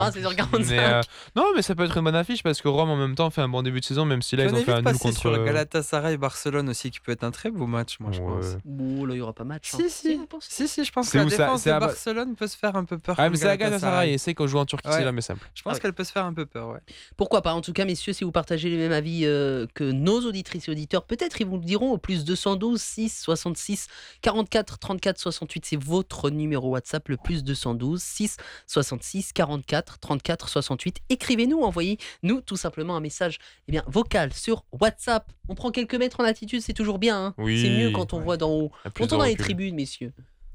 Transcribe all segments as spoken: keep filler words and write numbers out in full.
Ah, c'est sur quarante-cinq. Mais, euh, non, mais ça peut être une bonne affiche parce que Rome en même temps fait un bon début de saison, même si là J'en ils ai ont fait vu un nul passer contre. sur Galatasaray Barcelone aussi, qui peut être un très beau match, moi, je Ouais. pense. Bon, là, il n'y aura pas match. Si, hein. si, vous pensez si, si, je pense que C'est la où ça- défense c'est de à Ba- Barcelone peut se faire un peu peur. Ah, comme mais c'est à Galatasaray, et c'est qu'on joue en Turquie, Ouais. c'est là, mais simple. Je pense Ah ouais. qu'elle peut se faire un peu peur, ouais. Pourquoi pas? En tout cas, messieurs, si vous partagez les mêmes avis euh, que nos auditrices et auditeurs, peut-être ils vous le diront au plus deux cent douze six soixante-six quarante-quatre trente-quatre soixante-huit. C'est votre numéro WhatsApp, le plus deux cent douze six soixante-six quarante-quatre trente-quatre soixante-huit. Écrivez-nous, envoyez-nous tout simplement un message eh bien, vocal sur WhatsApp. On prend quelques mètres en altitude, c'est toujours bien. Hein. Oui. C'est mieux quand on Ouais. voit d'en haut. Il y a plus Quand on de dans les recul. tribunes, messieurs.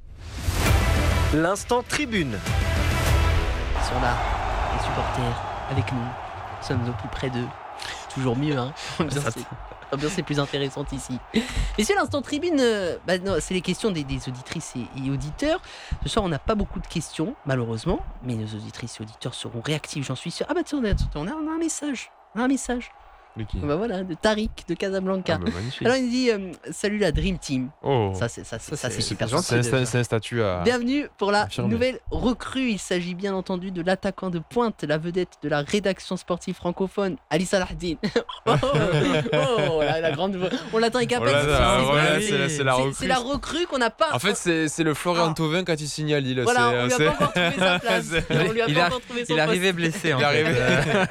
L'instant tribune. Ils sont là, les supporters, avec nous. Nous sommes au plus près d'eux. Toujours mieux, hein. L'ambiance Ça, est- l'ambiance est plus intéressante ici. Messieurs, l'instant tribune, euh, bah non, c'est les questions des, des auditrices et, et auditeurs. Ce soir, on n'a pas beaucoup de questions, malheureusement, mais nos auditrices et auditeurs seront réactifs, j'en suis sûr. Ah bah tiens, on a, on a, on a un message. On a un message. De qui Bah voilà, de Tariq de Casablanca. Ah, bah, magnifique. Alors il dit euh, salut la Dream Team. Oh, Ça c'est ça, c'est- ça, Ça, c'est c'est- super c'est gentil. c'est un, déjà. sta- c'est un statut à. Bienvenue pour la Affirmé. nouvelle recrue. Il s'agit bien entendu de l'attaquant de pointe, la vedette de la rédaction sportive francophone, Ali Salahdine. oh, oh, la, la grande voix. On l'attend avec Oh appel. là c'est- là, c'est- voilà, c'est- c'est la- c'est la c'est- recrue. c'est la recrue qu'on n'a pas. En fait, c'est c'est le Florian Ah. Thauvin quand il signe à Lille. voilà, c'est- on lui a c'est- pas encore trouvé sa place. C'est- On lui a Il pas a- encore trouvé son Il est poste. arrivé blessé, en Il est fait. arrivé.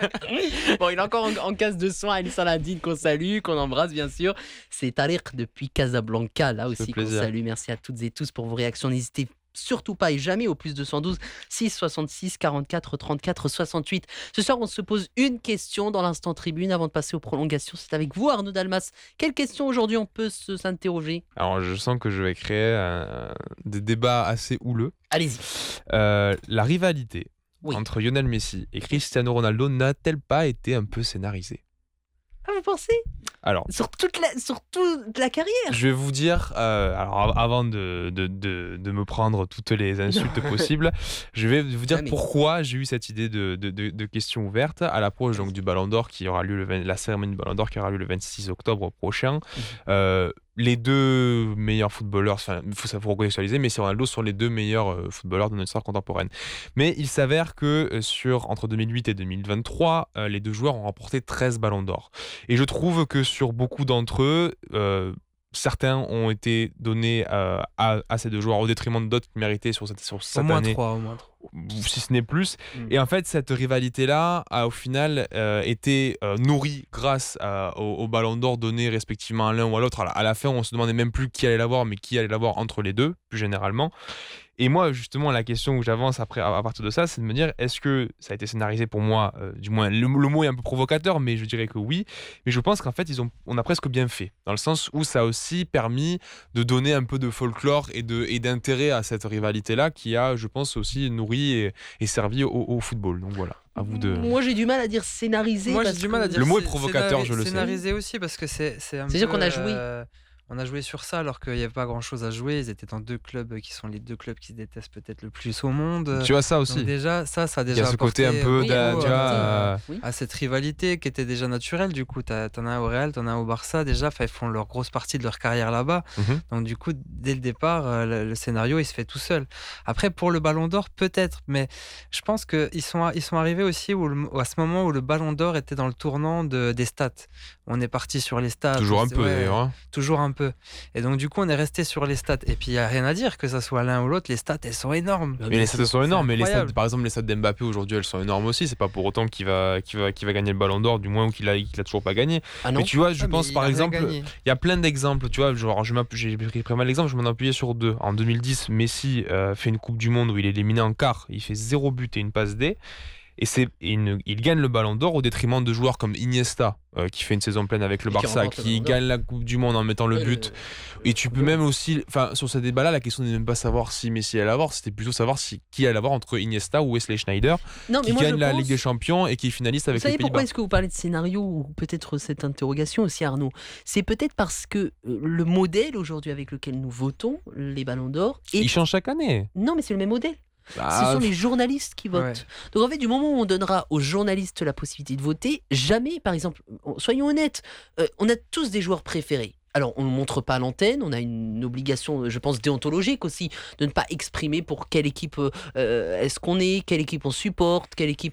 Euh, Bon, il est encore en, en case de soins, Ali Saladine, qu'on salue, qu'on embrasse bien sûr. C'est Tariq depuis Casablanca, là aussi qu'on plaisir. salue. Merci à toutes et tous pour vos réactions. N'hésitez surtout pas et jamais au plus deux cent douze six soixante-six quarante-quatre trente-quatre soixante-huit. Ce soir, on se pose une question dans l'instant tribune avant de passer aux prolongations. C'est avec vous, Arnaud Dalmas. Quelle question aujourd'hui on peut se- s'interroger? Alors, je sens que je vais créer euh, des débats assez houleux. Allez-y. Euh, la rivalité Oui. entre Lionel Messi et Cristiano Ronaldo n'a-t-elle pas été un peu scénarisée? Ah, vous pensez? Alors, Sur toute la, sur toute la carrière? je vais vous dire, euh, alors av- avant de, de, de, de me prendre toutes les insultes possibles, je vais vous dire Ah, mais- pourquoi j'ai eu cette idée de, de, de, de question ouverte à l'approche donc, du Ballon d'Or qui aura lieu le vingt la cérémonie du Ballon d'Or qui aura lieu le vingt-six octobre prochain. Euh, les deux meilleurs footballeurs, enfin, il faut ça faut recontextualiser, mais c'est Ronaldo sont les deux meilleurs euh, footballeurs de notre histoire contemporaine. Mais il s'avère que euh, sur entre deux mille huit et deux mille vingt-trois, euh, les deux joueurs ont remporté treize ballons d'or. Et je trouve que sur beaucoup d'entre eux, euh, certains ont été donnés euh, à, à ces deux joueurs au détriment d'autres qui méritaient sur cette, sur cette Au moins année, trois, au moins trois. si ce n'est plus. Mm. Et en fait, cette rivalité-là a au final euh, été euh, nourrie grâce à- au, au ballon d'or donné respectivement à l'un ou à l'autre. À la, à la fin, on se demandait même plus qui allait l'avoir, mais qui allait l'avoir entre les deux, plus généralement. Et moi, justement, la question où j'avance après, à, à partir de ça, c'est de me dire, est-ce que ça a été scénarisé pour moi, euh, du moins, le, le mot est un peu provocateur, mais je dirais que oui. Mais je pense qu'en fait, ils ont, on a presque bien fait, dans le sens où ça a aussi permis de donner un peu de folklore et, de, et d'intérêt à cette rivalité-là qui a, je pense, aussi nourri et, et servi au, au football. Donc voilà, à vous de... Moi, j'ai du mal à dire scénarisé. Moi, j'ai parce du mal à que- dire Le mot est scé- provocateur, scénari- je le sais. Scénarisé aussi, parce que c'est c'est un C'est-à-dire peu, qu'on a joué. euh, on a joué sur ça alors qu'il n'y avait pas grand-chose à jouer. Ils étaient dans deux clubs qui sont les deux clubs qui se détestent peut-être le plus au monde. Tu vois ça Donc aussi. déjà, ça, ça a Il y déjà a ce côté un apporté peu, Oui, d'a- beaucoup tu vois, à- euh, Oui. à cette rivalité qui était déjà naturelle. Du coup, t'as- t'en as un au Real, t'en as un au Barça. Déjà, enfin, ils font leur grosse partie de leur carrière là-bas. Mhm. Donc du coup, dès le départ, euh, le, le scénario, il se fait tout seul. Après, pour le Ballon d'Or, peut-être, mais je pense qu'ils sont, ils sont arrivés aussi où le- à ce moment où le Ballon d'Or était dans le tournant de, des stats. On est parti sur les stats. toujours un c'est- peu ouais, d'ailleurs. hein. Toujours un peu. Et donc du coup, on est resté sur les stats. Et puis, il n'y a rien à dire, que ça soit l'un ou l'autre, les stats, elles sont énormes. Mais les stats sont énormes, mais les stats, incroyable. par exemple les stats d'Mbappé aujourd'hui elles sont énormes aussi, c'est pas pour autant qu'il va, qu'il va, qu'il va gagner le ballon d'or, du moins ou qu'il a, qu'il a toujours pas gagné. Ah non. Mais tu vois, je Ah, mais pense il par a rien exemple, gagné. il y a plein d'exemples, tu vois, genre je m'app- j'ai pris pris mal l'exemple, je m'en appuyais sur deux. En deux mille dix, Messi euh, fait une Coupe du Monde où il est éliminé en quart, il fait zéro but et une passe D. Et c'est, il, il gagne le ballon d'or au détriment de joueurs comme Iniesta, euh, qui fait une saison pleine avec le Et qui Barça, remporte le qui Ballon d'Or. gagne la Coupe du Monde en mettant le Ouais, but. le- Et tu peux même aussi, enfin, sur ce débat-là, la question n'est même pas savoir si Messi allait l'avoir, c'était plutôt savoir si, qui allait l'avoir entre Iniesta ou Wesley Schneider, Non, mais qui moi, je gagne la pense- Ligue des Champions et qui est finaliste Vous avec savez les pourquoi Pays-Bas. est-ce que vous parlez de scénario ou peut-être cette interrogation aussi, Arnaud? C'est peut-être parce que euh, le modèle aujourd'hui avec lequel nous votons les Ballons d'Or est... Il change chaque année. Non, mais c'est le même modèle. Ce Ah, sont les journalistes qui votent. Ouais. Donc en fait, du moment où on donnera aux journalistes la possibilité de voter, jamais, par exemple, on- soyons honnêtes, euh, on a tous des joueurs préférés. Alors, on ne montre pas à l'antenne, on a une obligation, je pense, déontologique aussi, de ne pas exprimer pour quelle équipe euh, est-ce qu'on est, quelle équipe on supporte, quelle équipe...